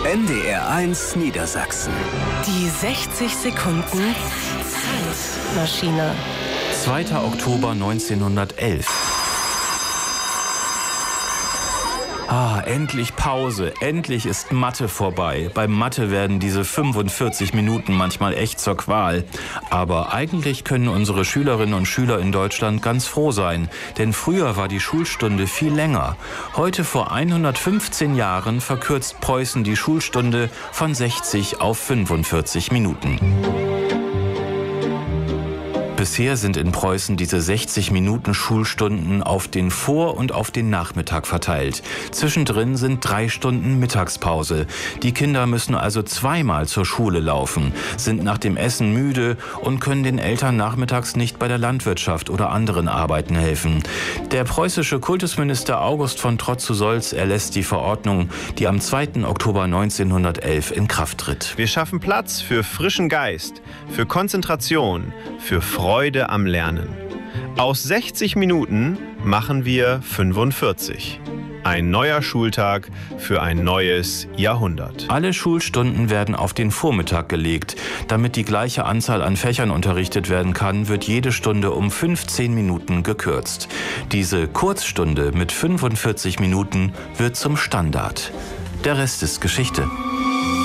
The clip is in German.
NDR1 Niedersachsen. Die 60 Sekunden Zeitmaschine. 2. Oktober 1911. Endlich Pause. Endlich ist Mathe vorbei. Beim Mathe werden diese 45 Minuten manchmal echt zur Qual. Aber eigentlich können unsere Schülerinnen und Schüler in Deutschland ganz froh sein. Denn früher war die Schulstunde viel länger. Heute vor 115 Jahren verkürzt Preußen die Schulstunde von 60 auf 45 Minuten. Bisher sind in Preußen diese 60 Minuten Schulstunden auf den Vor- und auf den Nachmittag verteilt. Zwischendrin sind 3 Stunden Mittagspause. Die Kinder müssen also zweimal zur Schule laufen, sind nach dem Essen müde und können den Eltern nachmittags nicht bei der Landwirtschaft oder anderen Arbeiten helfen. Der preußische Kultusminister August von Trotz-zu-Solz erlässt die Verordnung, die am 2. Oktober 1911 in Kraft tritt. Wir schaffen Platz für frischen Geist, für Konzentration, für Freude am Lernen. Aus 60 Minuten machen wir 45. Ein neuer Schultag für ein neues Jahrhundert. Alle Schulstunden werden auf den Vormittag gelegt. Damit die gleiche Anzahl an Fächern unterrichtet werden kann, wird jede Stunde um 15 Minuten gekürzt. Diese Kurzstunde mit 45 Minuten wird zum Standard. Der Rest ist Geschichte.